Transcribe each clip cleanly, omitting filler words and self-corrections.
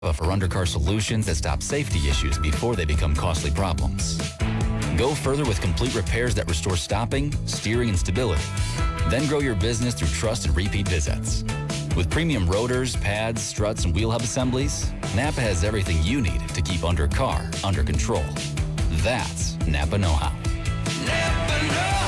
For undercar solutions that stop safety issues before they become costly problems. Go further with complete repairs that restore stopping, steering, and stability. Then grow your business through trust and repeat visits. With premium rotors, pads, struts, and wheel hub assemblies, Napa has everything you need to keep undercar under control. That's Napa know-how. Napa know-how.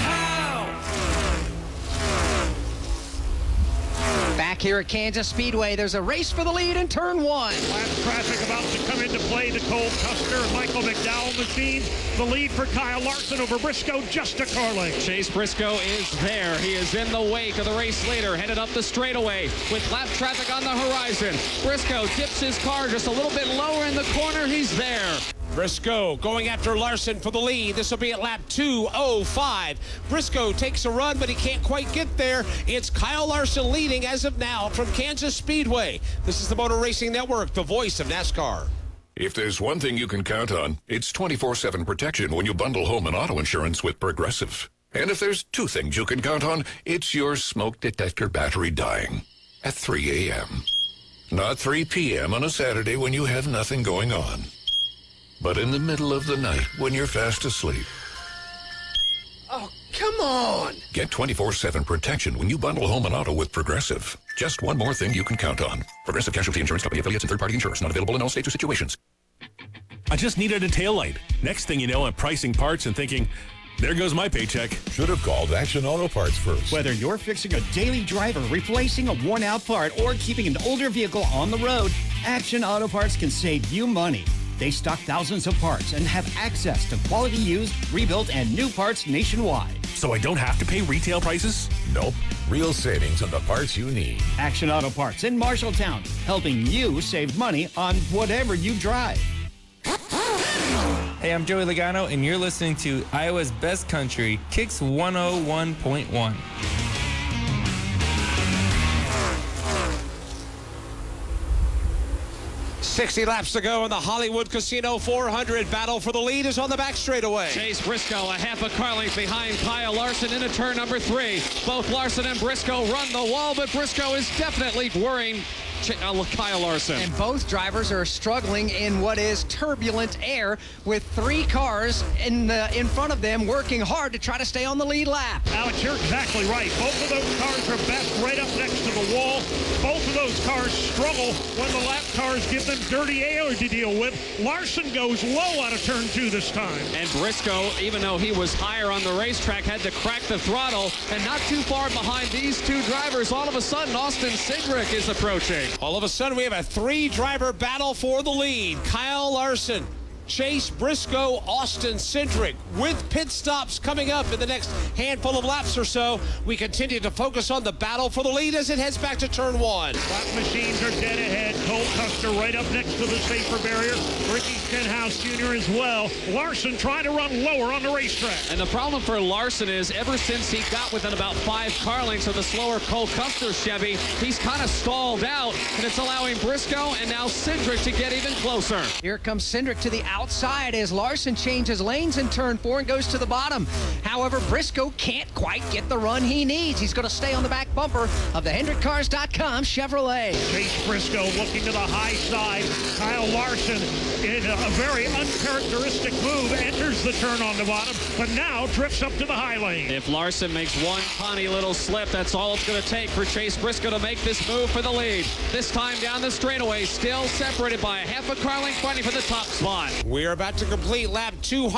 Back here at Kansas Speedway, there's a race for the lead in turn one. Last traffic about to come into play. The Cole Custer and Michael McDowell machine. The lead for Kyle Larson over Briscoe, just a car length. Chase Briscoe is there. He is in the wake of the race leader, headed up the straightaway with lap traffic on the horizon. Briscoe dips his car just a little bit lower in the corner. He's there. Briscoe going after Larson for the lead. This will be at lap 2:05. Briscoe takes a run, but he can't quite get there. It's Kyle Larson leading as of now from Kansas Speedway. This is the Motor Racing Network, the voice of NASCAR. If there's one thing you can count on, it's 24/7 protection when you bundle home and auto insurance with Progressive. And if there's two things you can count on, it's your smoke detector battery dying at 3 a.m. Not 3 p.m. on a Saturday when you have nothing going on, but in the middle of the night when you're fast asleep. Oh, come on. Get 24/7 protection when you bundle home and auto with Progressive. Just one more thing you can count on. Progressive Casualty Insurance Company affiliates and third-party insurers. Not available in all states or situations. I just needed a taillight. Next thing you know, I'm pricing parts and thinking, there goes my paycheck. Should have called Action Auto Parts first. Whether you're fixing a daily driver, replacing a worn-out part, or keeping an older vehicle on the road, Action Auto Parts can save you money. They stock thousands of parts and have access to quality used, rebuilt, and new parts nationwide. So I don't have to pay retail prices? Nope. Real savings on the parts you need. Action Auto Parts in Marshalltown, helping you save money on whatever you drive. Hey, I'm Joey Logano, and you're listening to Iowa's Best Country, Kicks 101.1. 60 laps to go in the Hollywood Casino 400. Battle for the lead is on the back straightaway. Chase Briscoe a half a car length behind Kyle Larson into turn number 3. Both Larson and Briscoe run the wall, but Briscoe is definitely worrying Kyle Larson. And both drivers are struggling in what is turbulent air with 3 cars in front of them working hard to try to stay on the lead lap. Alex, you're exactly right. Both of those cars are best right up next to the wall. Both of those cars struggle when the lap cars give them dirty air to deal with. Larson goes low out of turn 2 this time. And Briscoe, even though he was higher on the racetrack, had to crack the throttle. And not too far behind these 2 drivers, all of a sudden, Austin Cindric is approaching. All of a sudden, we have a 3-driver battle for the lead. Kyle Larson, Chase Briscoe, Austin Cindric. With pit stops coming up in the next handful of laps or so, we continue to focus on the battle for the lead as it heads back to turn 1. Lap machines are dead ahead. Cole Custer right up next to the safer barrier. Ricky Stenhouse Jr. as well. Larson trying to run lower on the racetrack. And the problem for Larson is ever since he got within about 5 car lengths of the slower Cole Custer Chevy, he's kind of stalled out, and it's allowing Briscoe and now Cindric to get even closer. Here comes Cindric to the outside as Larson changes lanes in turn 4 and goes to the bottom. However, Briscoe can't quite get the run he needs. He's going to stay on the back bumper of the HendrickCars.com Chevrolet. Chase Briscoe looking to the high side. Kyle Larson in a very uncharacteristic move enters the turn on the bottom, but now drifts up to the high lane. If Larson makes one tiny little slip, that's all it's going to take for Chase Briscoe to make this move for the lead. This time down the straightaway, still separated by a half a car length fighting for the top spot. We're about to complete lap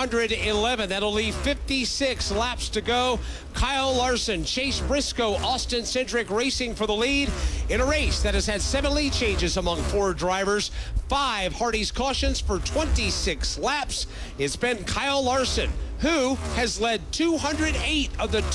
211. That'll leave 56 laps to go. Kyle Larson, Chase Briscoe, Austin Cindric racing for the lead in a race that has had 7 lead changes among 4 drivers, 5 Hardy's cautions for 26 laps. It's been Kyle Larson who has led 208 of the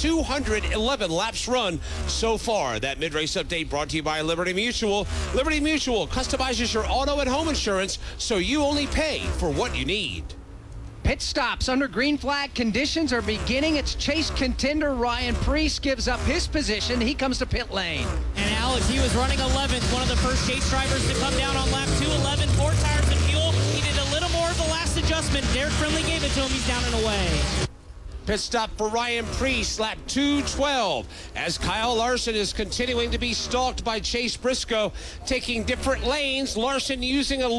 211 laps run so far. That mid-race update brought to you by Liberty Mutual. Liberty Mutual customizes your auto and home insurance so you only pay for what you need. Pit stops under green flag conditions are beginning. It's Chase contender Ryan Preece gives up his position. He comes to pit lane. And Alex, he was running 11th, one of the first Chase drivers to come down on lap 211, 4 tires and fuel. He did a little more of the last adjustment. Derek Friendly gave it to him. He's down and away. Pit stop for Ryan Preece, lap 2:12. As Kyle Larson is continuing to be stalked by Chase Briscoe, taking different lanes. Larson using a